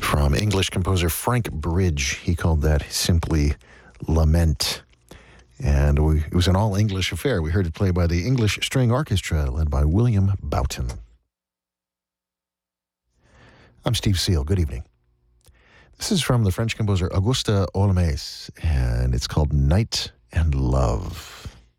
from English composer Frank Bridge. He called that simply Lament. And it was an all-English affair. We heard it played by the English String Orchestra, led by William Boughton. I'm Steve Seal. Good evening. This is from the French composer Auguste Olmès, and it's called Night and Love.